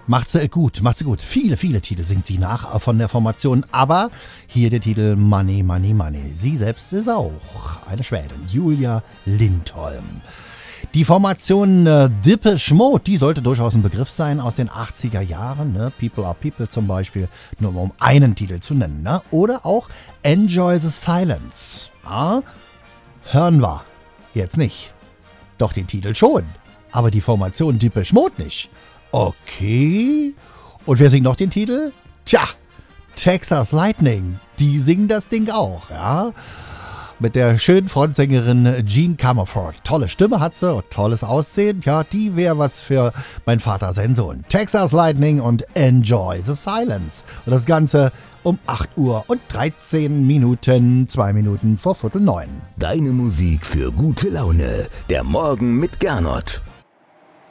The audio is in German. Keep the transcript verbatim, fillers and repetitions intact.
Macht sie gut, macht sie gut. Viele, viele Titel singt sie nach von der Formation, aber hier der Titel Money, Money, Money. Sie selbst ist auch eine Schwedin, Julia Lindholm. Die Formation äh, Depeche Mode, die sollte durchaus ein Begriff sein aus den achtziger Jahren. Ne? People are People zum Beispiel, nur um einen Titel zu nennen. Ne? Oder auch Enjoy the Silence. Ja? Hören wir jetzt nicht. Doch den Titel schon, aber die Formation Depeche Mode nicht. Okay. Und wer singt noch den Titel? Tja, Texas Lightning. Die singen das Ding auch, ja. Mit der schönen Frontsängerin Jean Comerford. Tolle Stimme hat sie, tolles Aussehen. Ja, die wäre was für mein Vater, sein Sohn. Texas Lightning und Enjoy the Silence. Und das Ganze um acht Uhr und dreizehn Minuten, zwei Minuten vor Viertel neun. Deine Musik für gute Laune. Der Morgen mit Gernot.